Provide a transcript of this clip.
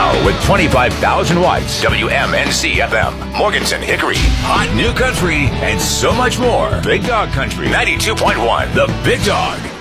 Now with 25,000 watts, WMNC FM, Morganton, Hickory, hot new country, and so much more. Big Dog Country 92.1, The Big Dog.